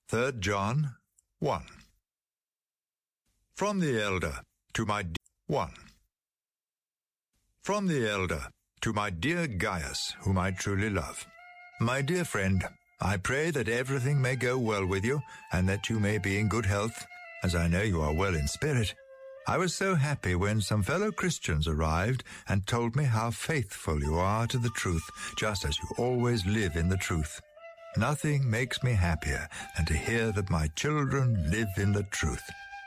3 John 1. From the elder to my From the elder to my dear Gaius, whom I truly love. My dear friend, I pray that everything may go well with you, and that you may be in good health, as I know you are well in spirit. I was so happy when some fellow Christians arrived and told me how faithful you are to the truth, just as you always live in the truth. Nothing makes me happier than to hear that my children live in the truth.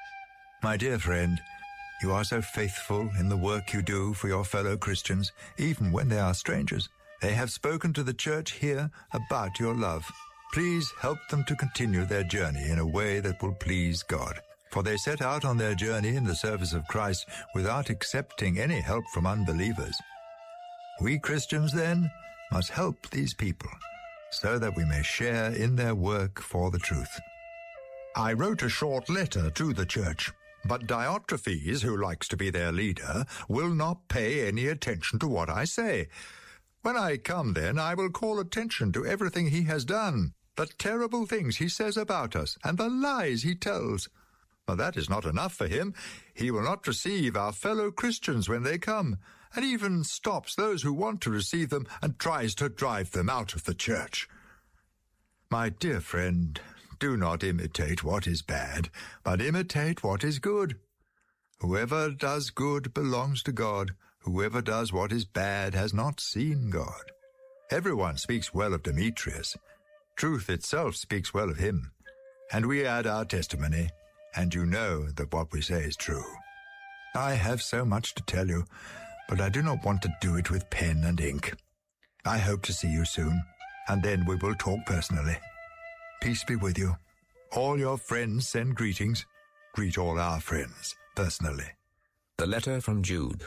My dear friend, you are so faithful in the work you do for your fellow Christians, even when they are strangers. They have spoken to the church here about your love. Please help them to continue their journey in a way that will please God. For they set out on their journey in the service of Christ without accepting any help from unbelievers. We Christians, then, must help these people, so that we may share in their work for the truth. I wrote a short letter to the church, but Diotrephes, who likes to be their leader, will not pay any attention to what I say. When I come, then, I will call attention to everything he has done, the terrible things he says about us, and the lies he tells. But that is not enough for him. He will not receive our fellow Christians when they come, and even stops those who want to receive them and tries to drive them out of the church. My dear friend, do not imitate what is bad, but imitate what is good. Whoever does good belongs to God. Whoever does what is bad has not seen God. Everyone speaks well of Demetrius. Truth itself speaks well of him. And we add our testimony, and you know that what we say is true. I have so much to tell you, but I do not want to do it with pen and ink. I hope to see you soon, and then we will talk personally. Peace be with you. All your friends send greetings. Greet all our friends personally. The letter from Jude.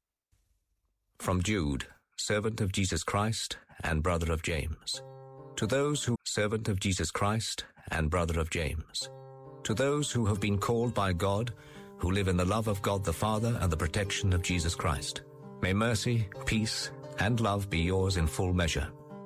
From Jude, servant of Jesus Christ and brother of James. To those who, servant of Jesus Christ and brother of James. To those who have been called by God, who live in the love of God the Father and the protection of Jesus Christ. May mercy, peace, and love be yours in full measure.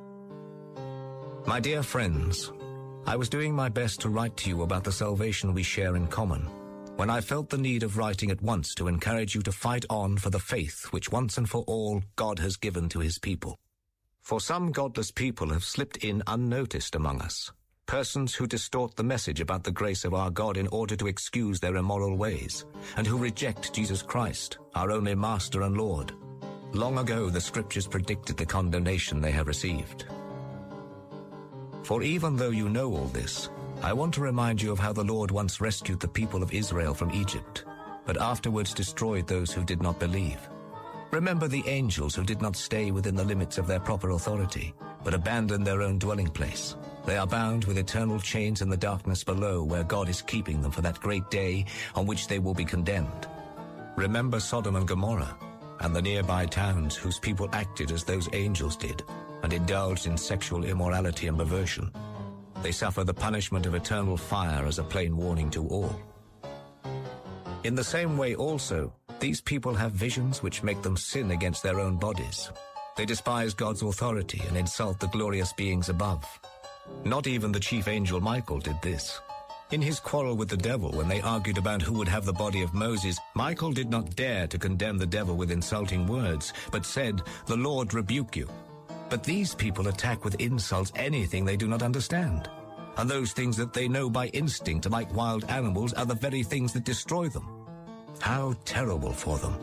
My dear friends, I was doing my best to write to you about the salvation we share in common, when I felt the need of writing at once to encourage you to fight on for the faith which once and for all God has given to his people. For some godless people have slipped in unnoticed among us, persons who distort the message about the grace of our God in order to excuse their immoral ways, and who reject Jesus Christ, our only Master and Lord. Long ago the Scriptures predicted the condemnation they have received. For even though you know all this, I want to remind you of how the Lord once rescued the people of Israel from Egypt, but afterwards destroyed those who did not believe. Remember the angels who did not stay within the limits of their proper authority, but abandoned their own dwelling place. They are bound with eternal chains in the darkness below, where God is keeping them for that great day on which they will be condemned. Remember Sodom and Gomorrah, and the nearby towns whose people acted as those angels did, and indulged in sexual immorality and perversion. They suffer the punishment of eternal fire as a plain warning to all. In the same way also, these people have visions which make them sin against their own bodies. They despise God's authority and insult the glorious beings above. Not even the chief angel Michael did this. In his quarrel with the devil, when they argued about who would have the body of Moses, Michael did not dare to condemn the devil with insulting words, but said, "The Lord rebuke you." But these people attack with insults anything they do not understand. And those things that they know by instinct, like wild animals, are the very things that destroy them. How terrible for them.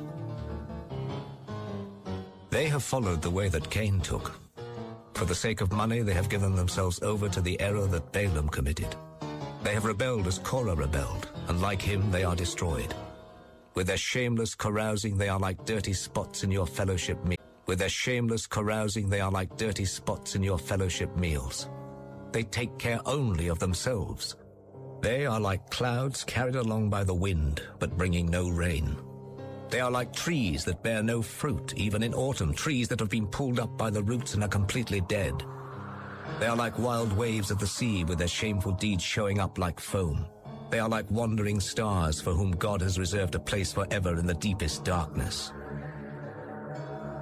They have followed the way that Cain took. For the sake of money, they have given themselves over to the error that Balaam committed. They have rebelled as Korah rebelled, and like him they are destroyed. With their shameless carousing, they are like dirty spots in your fellowship meals. With their shameless carousing, they are like dirty spots in your fellowship meals. They take care only of themselves. They are like clouds carried along by the wind, but bringing no rain. They are like trees that bear no fruit, even in autumn, trees that have been pulled up by the roots and are completely dead. They are like wild waves of the sea, with their shameful deeds showing up like foam. They are like wandering stars for whom God has reserved a place forever in the deepest darkness.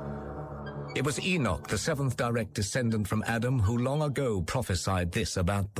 It was Enoch, the seventh direct descendant from Adam, who long ago prophesied this about them.